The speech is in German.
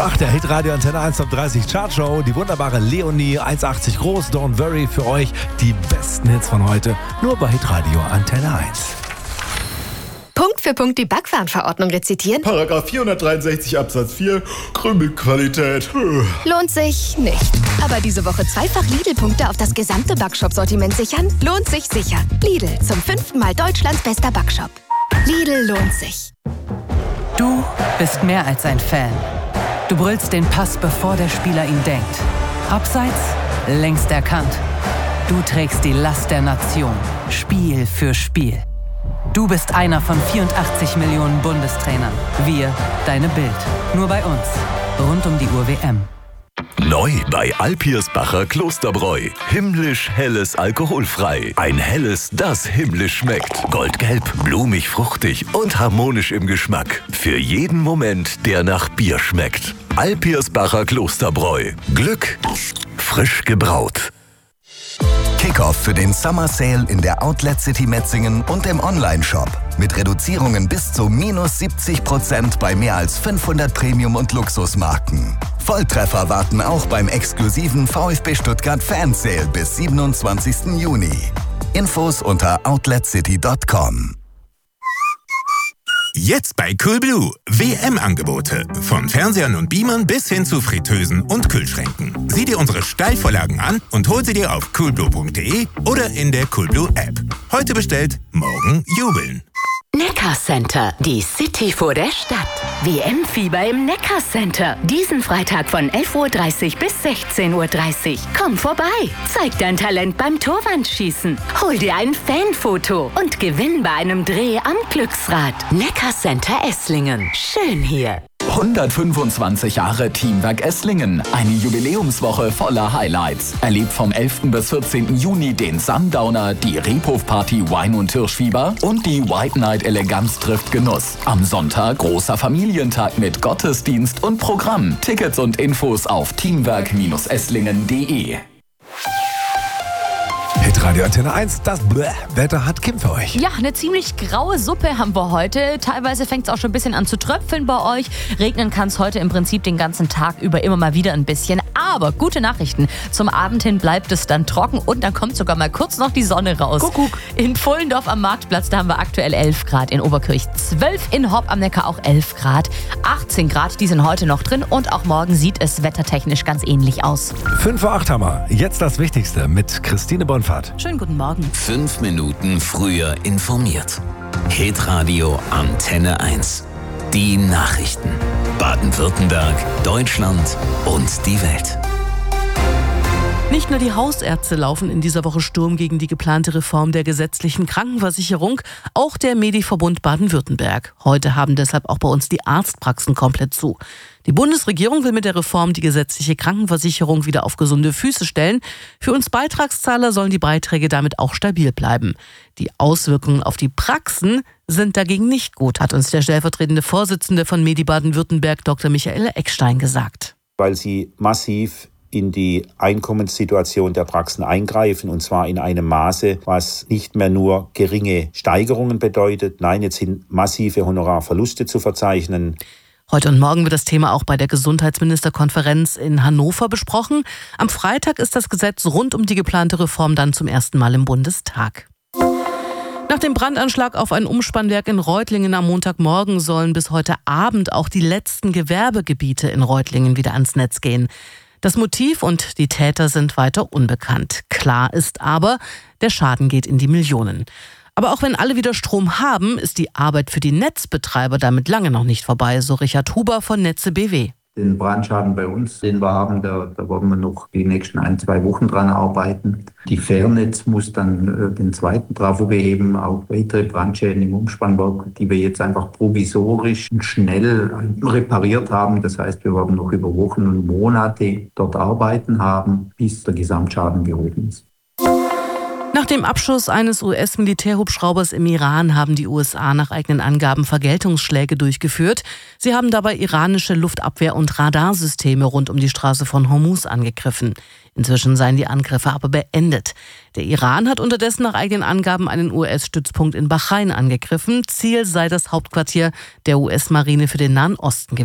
8, der Hitradio Antenne 1 Top 30 Chartshow. Die wunderbare Leonie, 1,80 groß, Don't Worry für euch. Die besten Hits von heute, nur bei Hitradio Antenne 1. Punkt für Punkt die Backwarenverordnung rezitieren? Paragraph 463 Absatz 4, Krümelqualität. Lohnt sich nicht. Aber diese Woche zweifach Lidl-Punkte auf das gesamte Backshop-Sortiment sichern? Lohnt sich sicher. Lidl, zum 5. Mal Deutschlands bester Backshop. Lidl lohnt sich. Du bist mehr als ein Fan. Du brüllst den Pass, bevor der Spieler ihn denkt. Abseits, längst erkannt. Du trägst die Last der Nation, Spiel für Spiel. Du bist einer von 84 Millionen Bundestrainern. Wir, deine Bild. Nur bei uns. Rund um die Uhr WM. Neu bei Alpirsbacher Klosterbräu. Himmlisch helles alkoholfrei. Ein helles, das himmlisch schmeckt. Goldgelb, blumig, fruchtig und harmonisch im Geschmack. Für jeden Moment, der nach Bier schmeckt. Alpirsbacher Klosterbräu. Glück, frisch gebraut. Kickoff für den Summer Sale in der Outlet City Metzingen und im Onlineshop. Mit Reduzierungen bis zu -70% bei mehr als 500 Premium- und Luxusmarken. Volltreffer warten auch beim exklusiven VfB Stuttgart Fan Sale bis 27. Juni. Infos unter outletcity.com. Jetzt bei Coolblue. WM-Angebote. Von Fernsehern und Beamern bis hin zu Fritteusen und Kühlschränken. Sieh dir unsere Steilvorlagen an und hol sie dir auf coolblue.de oder in der Coolblue App. Heute bestellt, morgen jubeln. Neckarcenter, die City vor der Stadt. WM-Fieber im Neckarcenter. Diesen Freitag von 11.30 Uhr bis 16.30 Uhr. Komm vorbei, zeig dein Talent beim Torwandschießen. Hol dir ein Fanfoto und gewinn bei einem Dreh am Glücksrad. Neckarcenter Esslingen. Schön hier. 125 Jahre Teamwerk Esslingen. Eine Jubiläumswoche voller Highlights. Erlebt vom 11. bis 14. Juni den Sundowner, die Rebhof-Party Wein und Hirschfieber und die White Night Eleganz trifft Genuss. Am Sonntag großer Familientag mit Gottesdienst und Programm. Tickets und Infos auf teamwerk-esslingen.de. Hitradio Antenne 1, das Wetter hat Kim für euch. Ja, eine ziemlich graue Suppe haben wir heute. Teilweise fängt es auch schon ein bisschen an zu tröpfeln bei euch. Regnen kann es heute im Prinzip den ganzen Tag über immer mal wieder ein bisschen. Aber gute Nachrichten. Zum Abend hin bleibt es dann trocken und dann kommt sogar mal kurz noch die Sonne raus. Kuckuck. In Pfullendorf am Marktplatz, da haben wir aktuell 11 Grad. In Oberkirch 12, in Hopp am Neckar auch 11 Grad. 18 Grad, die sind heute noch drin und auch morgen sieht es wettertechnisch ganz ähnlich aus. 5:08 haben wir. Jetzt das Wichtigste mit Christine Bonfahrt. Schönen guten Morgen. 5 Minuten früher informiert. Hitradio Antenne 1. Die Nachrichten. Baden-Württemberg, Deutschland und die Welt. Nicht nur die Hausärzte laufen in dieser Woche Sturm gegen die geplante Reform der gesetzlichen Krankenversicherung, auch der Mediverbund Baden-Württemberg. Heute haben deshalb auch bei uns die Arztpraxen komplett zu. Die Bundesregierung will mit der Reform die gesetzliche Krankenversicherung wieder auf gesunde Füße stellen. Für uns Beitragszahler sollen die Beiträge damit auch stabil bleiben. Die Auswirkungen auf die Praxen sind dagegen nicht gut, hat uns der stellvertretende Vorsitzende von Medi Baden-Württemberg, Dr. Michael Eckstein, gesagt. Weil sie massiv in die Einkommenssituation der Praxen eingreifen, und zwar in einem Maße, was nicht mehr nur geringe Steigerungen bedeutet. Nein, jetzt sind massive Honorarverluste zu verzeichnen. Heute und morgen wird das Thema auch bei der Gesundheitsministerkonferenz in Hannover besprochen. Am Freitag ist das Gesetz rund um die geplante Reform dann zum ersten Mal im Bundestag. Nach dem Brandanschlag auf ein Umspannwerk in Reutlingen am Montagmorgen sollen bis heute Abend auch die letzten Gewerbegebiete in Reutlingen wieder ans Netz gehen. Das Motiv und die Täter sind weiter unbekannt. Klar ist aber, der Schaden geht in die Millionen. Aber auch wenn alle wieder Strom haben, ist die Arbeit für die Netzbetreiber damit lange noch nicht vorbei, so Richard Huber von Netze BW. Den Brandschaden bei uns, den wir haben, da wollen wir noch die nächsten 1-2 Wochen dran arbeiten. Die Fairnetz muss dann den zweiten Trafo beheben, auch weitere Brandschäden im Umspannwerk, die wir jetzt einfach provisorisch und schnell repariert haben. Das heißt, wir werden noch über Wochen und Monate dort arbeiten haben, bis der Gesamtschaden behoben ist. Nach dem Abschuss eines US-Militärhubschraubers im Iran haben die USA nach eigenen Angaben Vergeltungsschläge durchgeführt. Sie haben dabei iranische Luftabwehr- und Radarsysteme rund um die Straße von Hormuz angegriffen. Inzwischen seien die Angriffe aber beendet. Der Iran hat unterdessen nach eigenen Angaben einen US-Stützpunkt in Bahrain angegriffen. Ziel sei das Hauptquartier der US-Marine für den Nahen Osten gewesen.